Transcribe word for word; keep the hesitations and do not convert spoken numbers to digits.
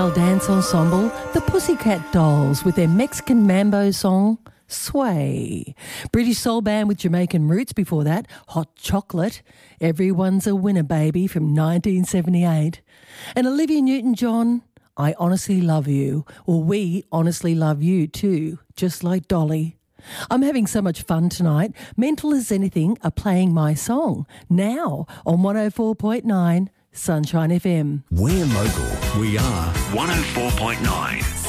Dance ensemble, the Pussycat Dolls, with their Mexican mambo song, Sway. British soul band with Jamaican roots before that, Hot Chocolate, Everyone's a Winner Baby from nineteen seventy-eight. And Olivia Newton-John, I Honestly Love You, or We Honestly Love You Too, just like Dolly. I'm having so much fun tonight. Mental as Anything are playing my song now on one oh four point nine Sunshine F M. We're local. We are one oh four point nine